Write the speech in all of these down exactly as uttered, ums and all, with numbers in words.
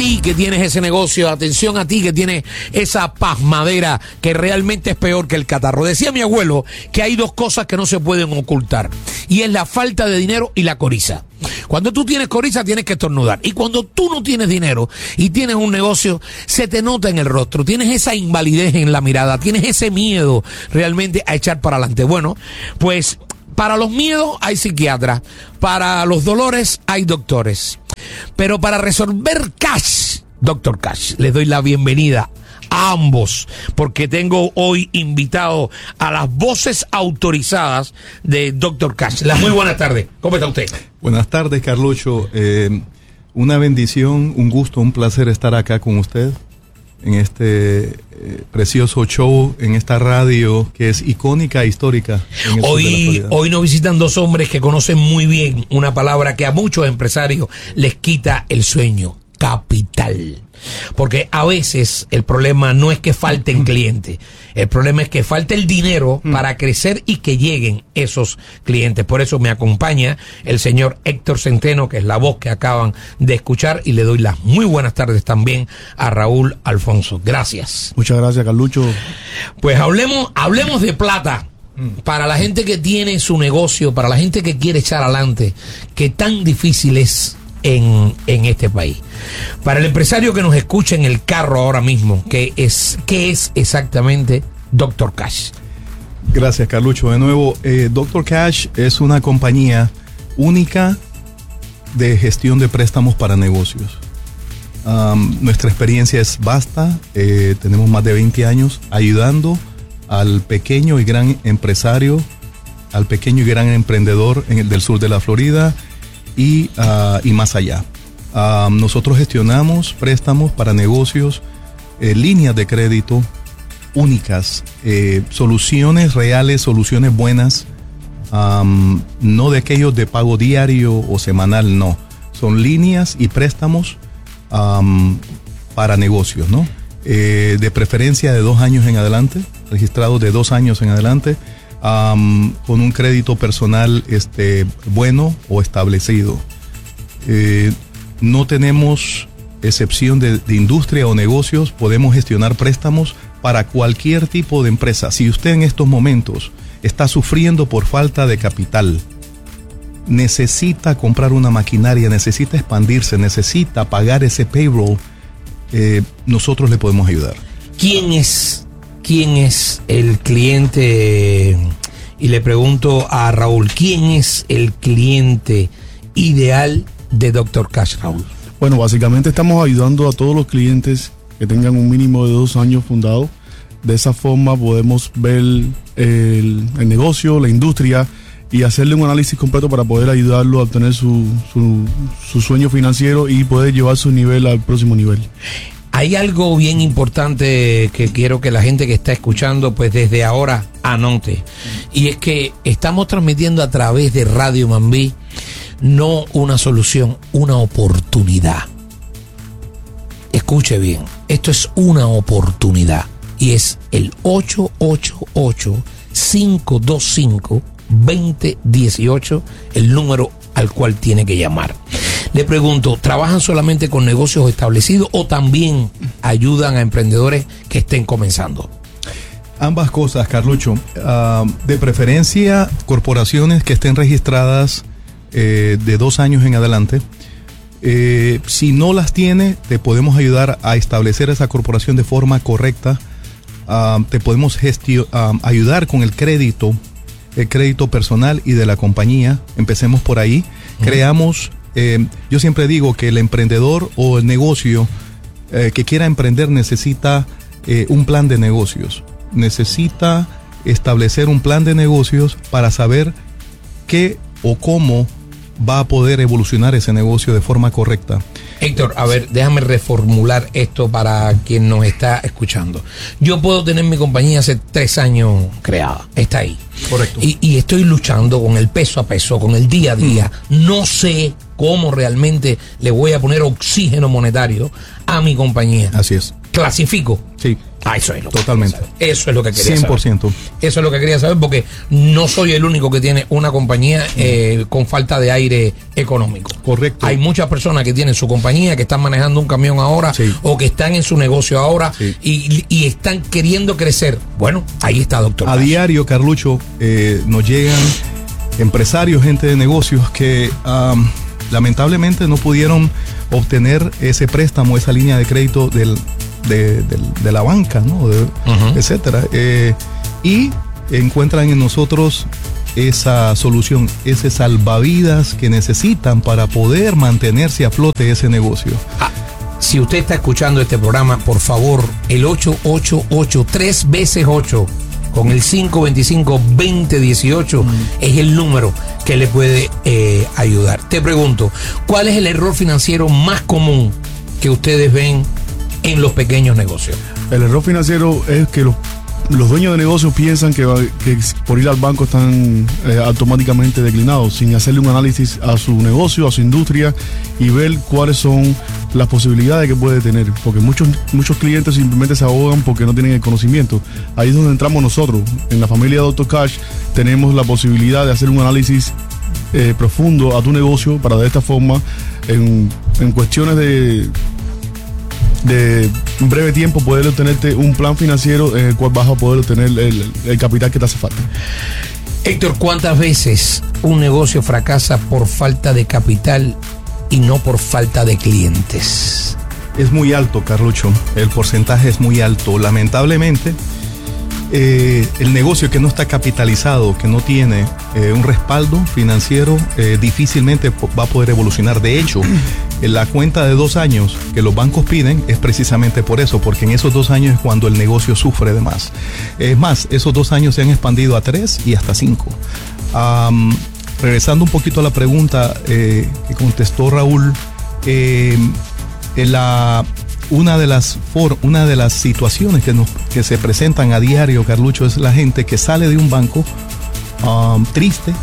ti que tienes ese negocio, atención a ti que tienes esa pasmadera que realmente es peor que el catarro. Decía mi abuelo que hay dos cosas que no se pueden ocultar, y es la falta de dinero y la coriza. Cuando tú tienes coriza tienes que estornudar, y cuando tú no tienes dinero y tienes un negocio, se te nota en el rostro, tienes esa invalidez en la mirada, tienes ese miedo realmente a echar para adelante. Bueno, pues para los miedos hay psiquiatras, para los dolores hay doctores, pero para resolver cash, Doctor Cash, les doy la bienvenida a ambos, porque tengo hoy invitado a las voces autorizadas de Doctor Cash. La muy buenas tardes. ¿Cómo está usted? Buenas tardes, Carlucho. Eh, una bendición, un gusto, un placer estar acá con usted en este eh, precioso show, en esta radio que es icónica e histórica. En el hoy, hoy nos visitan dos hombres que conocen muy bien una palabra que a muchos empresarios les quita el sueño: capital. Porque a veces el problema no es que falten clientes, el problema es que falta el dinero para crecer y que lleguen esos clientes. Por eso me acompaña el señor Héctor Centeno, que es la voz que acaban de escuchar, y le doy las muy buenas tardes también a Raúl Alfonso. Gracias. Muchas gracias, Carlucho. Pues hablemos, hablemos de plata. Para la gente que tiene su negocio, para la gente que quiere echar adelante, que tan difícil es En, en este país. Para el empresario que nos escucha en el carro ahora mismo, ¿qué es, qué es exactamente Doctor Cash? Gracias, Carlucho. De nuevo, eh, Doctor Cash es una compañía única de gestión de préstamos para negocios. Um, nuestra experiencia es vasta. Eh, tenemos más de veinte años ayudando al pequeño y gran empresario, al pequeño y gran emprendedor en el del sur de la Florida, Y, uh, y más allá. Uh, nosotros gestionamos préstamos para negocios, eh, líneas de crédito únicas, eh, soluciones reales, soluciones buenas, um, no de aquellos de pago diario o semanal, no. Son líneas y préstamos um, para negocios, ¿no? Eh, de preferencia de dos años en adelante, registrados de dos años en adelante. Um, con un crédito personal este, bueno o establecido. Eh, no tenemos excepción de, de industria o negocios, podemos gestionar préstamos para cualquier tipo de empresa. Si usted en estos momentos está sufriendo por falta de capital, necesita comprar una maquinaria, necesita expandirse, necesita pagar ese payroll, eh, nosotros le podemos ayudar. ¿Quién es ¿Quién es el cliente? Y le pregunto a Raúl, ¿quién es el cliente ideal de Doctor Cash, Raúl? Bueno, básicamente estamos ayudando a todos los clientes que tengan un mínimo de dos años fundados. De esa forma podemos ver el, el negocio, la industria, y hacerle un análisis completo para poder ayudarlo a obtener su, su, su sueño financiero y poder llevar su nivel al próximo nivel. Hay algo bien importante que quiero que la gente que está escuchando, pues desde ahora anote. Y es que estamos transmitiendo a través de Radio Mambí no una solución, una oportunidad. Escuche bien, esto es una oportunidad. Y es el ocho ocho ocho, cinco dos cinco, dos cero uno ocho, el número al cual tiene que llamar. Le pregunto, ¿trabajan solamente con negocios establecidos o también ayudan a emprendedores que estén comenzando? Ambas cosas, Carlucho. Uh, de preferencia, corporaciones que estén registradas eh, de dos años en adelante. Eh, si no las tiene, te podemos ayudar a establecer esa corporación de forma correcta. Uh, te podemos gestio- uh, ayudar con el crédito, el crédito personal y de la compañía. Empecemos por ahí. Uh-huh. Creamos... Eh, yo siempre digo que el emprendedor o el negocio eh, que quiera emprender necesita eh, un plan de negocios, necesita establecer un plan de negocios para saber qué o cómo va a poder evolucionar ese negocio de forma correcta. Héctor, a ver, déjame reformular esto para quien nos está escuchando. Yo puedo tener mi compañía hace tres años creada, está ahí. Correcto. Y, y estoy luchando con el peso a peso, con el día a día. Mm. No sé cómo realmente le voy a poner oxígeno monetario a mi compañía. Así es. Clasifico. Sí. Ah, eso es lo que Totalmente. quería saber. Eso es lo que quería cien por ciento. saber. Eso es lo que quería saber porque no soy el único que tiene una compañía eh, con falta de aire económico. Correcto. Hay muchas personas que tienen su compañía, que están manejando un camión ahora, sí, o que están en su negocio ahora, sí, y, y están queriendo crecer. Bueno, ahí está, doctor. A diario, Carlucho, eh, nos llegan empresarios, gente de negocios que um, lamentablemente no pudieron obtener ese préstamo, esa línea de crédito del, de, de, de la banca, ¿no? De, uh-huh. etcétera. Eh, y encuentran en nosotros esa solución, ese salvavidas que necesitan para poder mantenerse a flote ese negocio. Ah, si usted está escuchando este programa, por favor, el ocho ocho ocho, tres veces ocho, con el cinco dos cinco, veinte dieciocho, mm. es el número que le puede eh, ayudar. Te pregunto, ¿cuál es el error financiero más común que ustedes ven en los pequeños negocios? El error financiero es que los, los dueños de negocios piensan que, que por ir al banco están eh, automáticamente declinados, sin hacerle un análisis a su negocio, a su industria y ver cuáles son las posibilidades que puede tener, porque muchos muchos clientes simplemente se ahogan porque no tienen el conocimiento. Ahí es donde entramos nosotros. En la familia de doctor Cash tenemos la posibilidad de hacer un análisis eh, profundo a tu negocio para de esta forma, en, en cuestiones de de un breve tiempo, poder obtenerte un plan financiero en el cual vas a poder obtener el, el capital que te hace falta. Héctor, ¿cuántas veces un negocio fracasa por falta de capital y no por falta de clientes? Es muy alto, Carlucho. El porcentaje es muy alto. Lamentablemente, eh, el negocio que no está capitalizado, que no tiene eh, un respaldo financiero, eh, difícilmente va a poder evolucionar. De hecho, en la cuenta de dos años que los bancos piden es precisamente por eso, porque en esos dos años es cuando el negocio sufre de más. Es más, esos dos años se han expandido a tres y hasta cinco. Um, regresando un poquito a la pregunta eh, que contestó Raúl, eh, en la, una, de las for, una de las situaciones que, nos, que se presentan a diario, Carlucho, es la gente que sale de un banco um, triste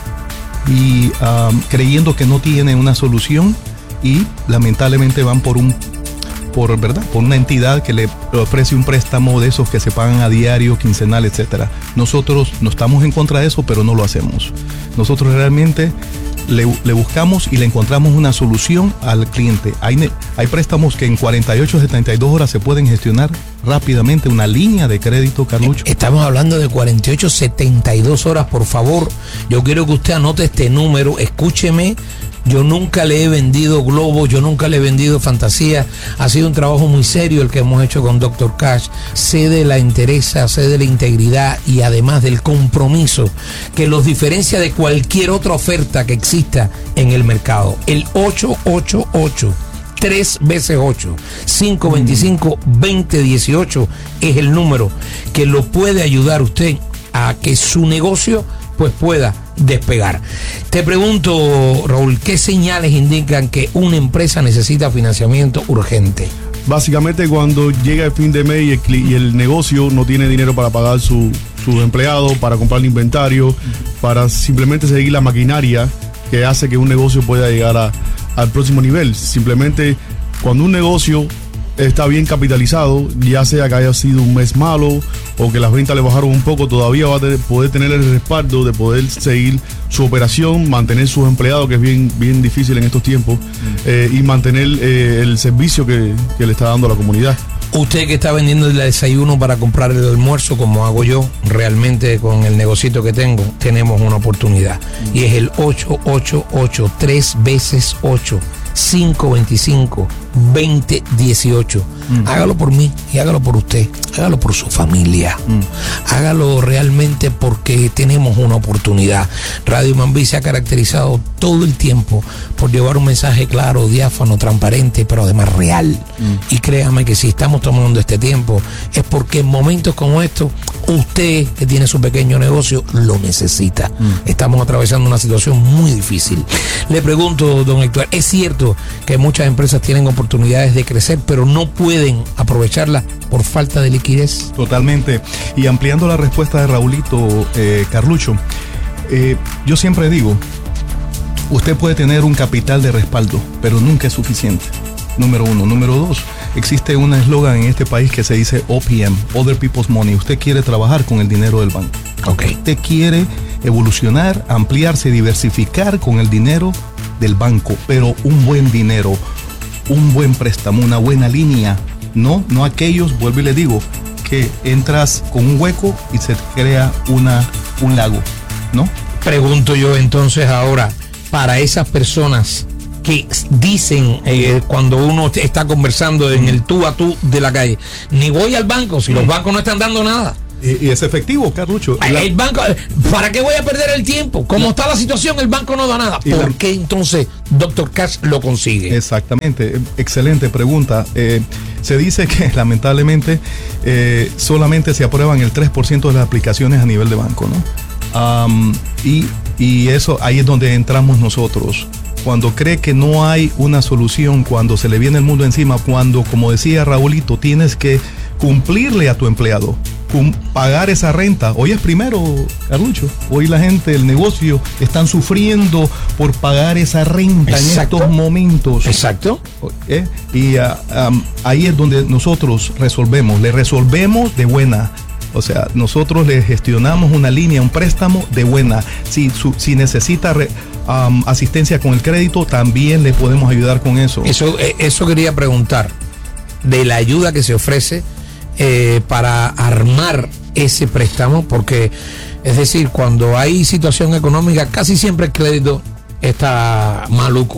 y um, creyendo que no tiene una solución, y lamentablemente van por un por verdad por una entidad que le ofrece un préstamo de esos que se pagan a diario, quincenal, etcétera. Nosotros no estamos en contra de eso, pero no lo hacemos. Nosotros realmente le, le buscamos y le encontramos una solución al cliente. Hay, hay préstamos que en cuarenta y ocho, setenta y dos horas se pueden gestionar rápidamente, una línea de crédito, Carlucho. Estamos hablando de cuarenta y ocho, setenta y dos horas, por favor. Yo quiero que usted anote este número, escúcheme. Yo nunca le he vendido globos, yo nunca le he vendido fantasía. Ha sido un trabajo muy serio el que hemos hecho con doctor Cash. Sé de la entereza, sé de la integridad y además del compromiso que los diferencia de cualquier otra oferta que exista en el mercado. El ocho ocho ocho, tres veces ocho, cinco dos cinco, veinte dieciocho es el número que lo puede ayudar usted a que su negocio pues pueda despegar. Te pregunto, Raúl, ¿qué señales indican que una empresa necesita financiamiento urgente? Básicamente cuando llega el fin de mes y el, y el negocio no tiene dinero para pagar su, sus empleados, para comprar el inventario, para simplemente seguir la maquinaria que hace que un negocio pueda llegar a, al próximo nivel. Simplemente cuando un negocio está bien capitalizado, ya sea que haya sido un mes malo o que las ventas le bajaron un poco, todavía va a tener, poder tener el respaldo de poder seguir su operación, mantener sus empleados, que es bien, bien difícil en estos tiempos, mm. eh, y mantener eh, el servicio que, que le está dando a la comunidad. Usted que está vendiendo el desayuno para comprar el almuerzo, como hago yo, realmente con el negocito que tengo, tenemos una oportunidad. Mm. Y es el ocho ocho ocho, tres veces ocho, cinco veinticinco, veinte dieciocho. Mm. Hágalo por mí y hágalo por usted. Hágalo por su familia. Mm. Hágalo realmente porque tenemos una oportunidad. Radio Mambí se ha caracterizado todo el tiempo por llevar un mensaje claro, diáfano, transparente, pero además real. Mm. Y créame que si estamos tomando este tiempo es porque en momentos como estos usted que tiene su pequeño negocio lo necesita. Mm. Estamos atravesando una situación muy difícil. Le pregunto, don Héctor, ¿es cierto que muchas empresas tienen oportunidades de crecer pero no pueden aprovecharlas por falta de liquidez? Totalmente. Y ampliando la respuesta de Raulito, eh, Carlucho, eh, yo siempre digo, usted puede tener un capital de respaldo, pero nunca es suficiente. Número uno. Número dos, existe un eslogan en este país que se dice O P M, Other People's Money. Usted quiere trabajar con el dinero del banco. Okay. Usted quiere evolucionar, ampliarse, diversificar con el dinero del banco, pero un buen dinero, un buen préstamo, una buena línea. No, no aquellos, vuelvo y le digo, que entras con un hueco y se crea una, un lago, ¿no? Pregunto yo entonces ahora, para esas personas que dicen eh, cuando uno está conversando en el tú a tú de la calle, ni voy al banco si los bancos no están dando nada. Y, y es efectivo, Carlucho. La... El banco, ¿para qué voy a perder el tiempo? Como la... está la situación, el banco no da nada. ¿Por la... qué entonces doctor Cash lo consigue? Exactamente, excelente pregunta. Eh, se dice que lamentablemente eh, solamente se aprueban el tres por ciento de las aplicaciones a nivel de banco, ¿no? Um, y, y eso, ahí es donde entramos nosotros. Cuando cree que no hay una solución, cuando se le viene el mundo encima, cuando, como decía Raulito, tienes que cumplirle a tu empleado, cum- pagar esa renta. Hoy es primero, Carlucho. Hoy la gente, el negocio, están sufriendo por pagar esa renta. Exacto. En estos momentos. Exacto. ¿Eh? Y uh, um, ahí es donde nosotros resolvemos, le resolvemos de buena. O sea, nosotros le gestionamos una línea, un préstamo de buena. Si, su, si necesita re, um, asistencia con el crédito, también le podemos ayudar con eso. Eso, eso quería preguntar, de la ayuda que se ofrece eh, para armar ese préstamo, porque, es decir, cuando hay situación económica, casi siempre el crédito está maluco.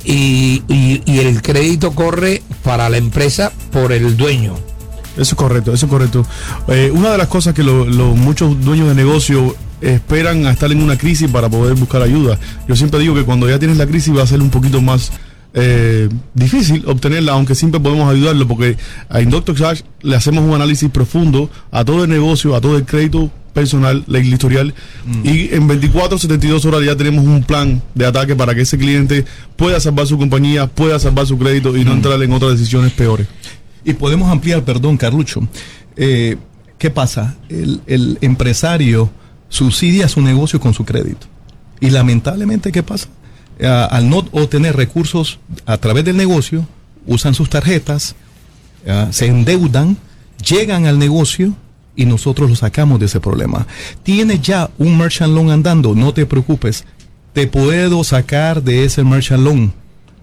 Y, y, y el crédito corre para la empresa por el dueño. Eso es correcto, eso es correcto. Eh, una de las cosas que lo, lo, muchos dueños de negocio esperan a estar en una crisis para poder buscar ayuda. Yo siempre digo que cuando ya tienes la crisis va a ser un poquito más eh, difícil obtenerla, aunque siempre podemos ayudarlo, porque en doctor Cash le hacemos un análisis profundo a todo el negocio, a todo el crédito personal, el historial, mm. y en veinticuatro, setenta y dos horas ya tenemos un plan de ataque para que ese cliente pueda salvar su compañía, pueda salvar su crédito y no mm. entrar en otras decisiones peores. Y podemos ampliar, perdón, Carlucho. Eh, ¿Qué pasa? El, el empresario subsidia su negocio con su crédito. Y lamentablemente, ¿qué pasa? Eh, al no obtener recursos a través del negocio, usan sus tarjetas, eh, se endeudan, llegan al negocio y nosotros lo sacamos de ese problema. Tienes ya un merchant loan andando, no te preocupes. Te puedo sacar de ese merchant loan.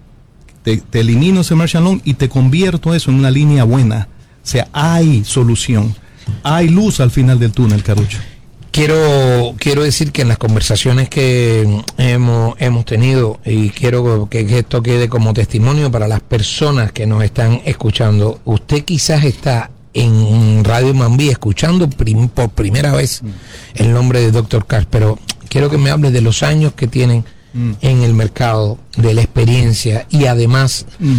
Te, te elimino ese merchant loan y te convierto eso en una línea buena. O sea, hay solución. Hay luz al final del túnel, Carlucho. Quiero, quiero decir que en las conversaciones que hemos, hemos tenido, y quiero que esto quede como testimonio para las personas que nos están escuchando, usted quizás está en Radio Mambí escuchando prim, por primera vez el nombre de doctor Cash, pero quiero que me hable de los años que tienen Mm. en el mercado, de la experiencia y además mm.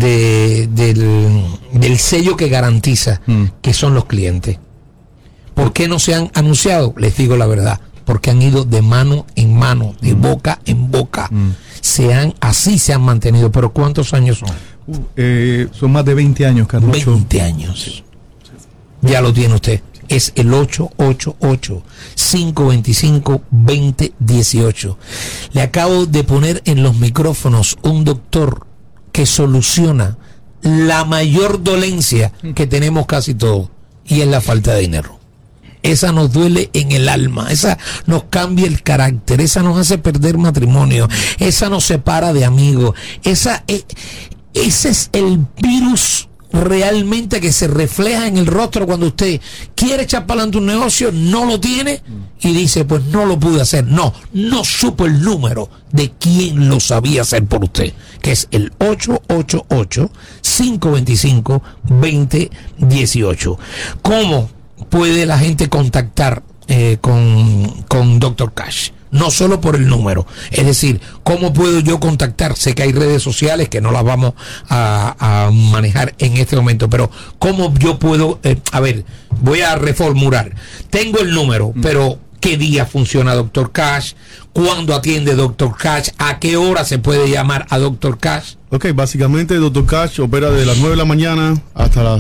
de, del, del sello que garantiza mm. que son los clientes. ¿Por qué no se han anunciado? Les digo la verdad, porque han ido de mano en mano, de mm. boca en boca. Mm. Se han, así se han mantenido. ¿Pero cuántos años son? Uh, eh, son más de veinte años, Carlos. veinte años. Sí. Ya lo tiene usted. Es el ocho ocho ocho, cinco dos cinco, dos cero uno ocho. Le acabo de poner en los micrófonos un doctor que soluciona la mayor dolencia que tenemos casi todos, y es la falta de dinero. Esa nos duele en el alma, esa nos cambia el carácter, esa nos hace perder matrimonio, esa nos separa de amigos, esa, eh, ese es el virus realmente que se refleja en el rostro cuando usted quiere echar para adelante un negocio, no lo tiene y dice, pues no lo pude hacer. No, no supo el número de quien lo sabía hacer por usted, que es el ocho ocho ocho, cinco dos cinco, dos cero uno ocho. ¿Cómo puede la gente contactar eh, con, con doctor Cash? No solo por el número, es decir, ¿cómo puedo yo contactar? Sé que hay redes sociales que no las vamos a, a manejar en este momento, pero ¿cómo yo puedo? Eh, a ver, voy a reformular. Tengo el número, mm. pero ¿qué día funciona doctor Cash? ¿Cuándo atiende doctor Cash? ¿A qué hora se puede llamar a doctor Cash? Ok, básicamente doctor Cash opera de las nueve de la mañana hasta las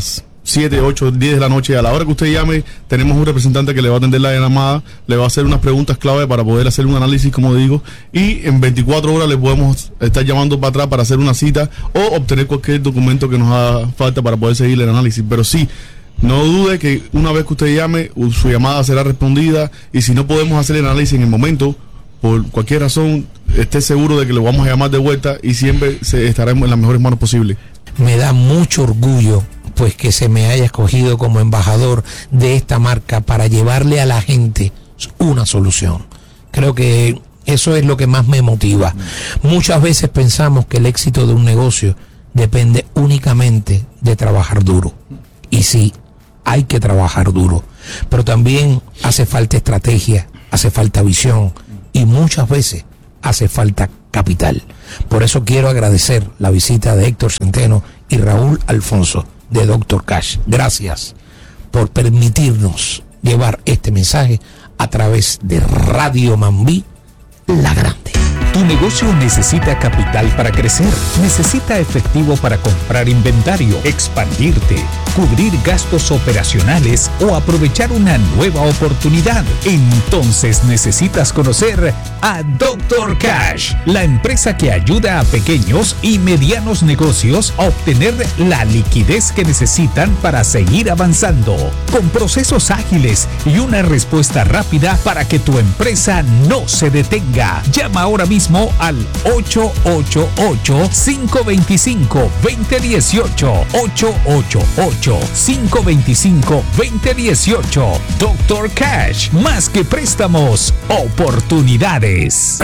siete, ocho, diez de la noche. A la hora que usted llame, tenemos un representante que le va a atender la llamada, le va a hacer unas preguntas clave para poder hacer un análisis, como digo, y en veinticuatro horas le podemos estar llamando para atrás para hacer una cita o obtener cualquier documento que nos haga falta para poder seguir el análisis. Pero sí, no dude que una vez que usted llame, su llamada será respondida, y si no podemos hacer el análisis en el momento, por cualquier razón, esté seguro de que lo vamos a llamar de vuelta y siempre se estaremos en las mejores manos posibles. Me da mucho orgullo pues que se me haya escogido como embajador de esta marca para llevarle a la gente una solución. Creo que eso es lo que más me motiva. Muchas veces pensamos que el éxito de un negocio depende únicamente de trabajar duro. Y sí, hay que trabajar duro, pero también hace falta estrategia, hace falta visión y muchas veces hace falta capital. Por eso quiero agradecer la visita de Héctor Centeno y Raúl Alfonso de doctor Cash. Gracias por permitirnos llevar este mensaje a través de Radio Mambí, la grande. Tu negocio necesita capital para crecer, necesita efectivo para comprar inventario, expandirte, cubrir gastos operacionales o aprovechar una nueva oportunidad. Entonces necesitas conocer a doctor Cash, la empresa que ayuda a pequeños y medianos negocios a obtener la liquidez que necesitan para seguir avanzando, con procesos ágiles y una respuesta rápida para que tu empresa no se detenga. Llama ahora mismo al ocho ocho ocho, cinco dos cinco, dos cero uno ocho, ocho ocho ocho, cinco dos cinco, dos cero uno ocho. doctor Cash, más que préstamos, oportunidades.